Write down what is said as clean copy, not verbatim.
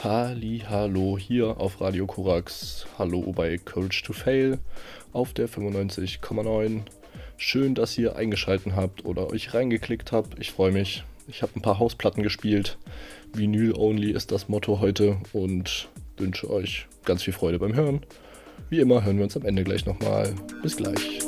Hallo hier auf Radio Korax. Hallo bei Courage to Fail auf der 95,9. Schön, dass ihr eingeschaltet habt oder euch reingeklickt habt. Ich freue mich. Ich habe ein paar Hausplatten gespielt. Vinyl only ist das Motto heute und wünsche euch ganz viel Freude beim Hören. Wie immer hören wir uns am Ende gleich nochmal. Bis gleich.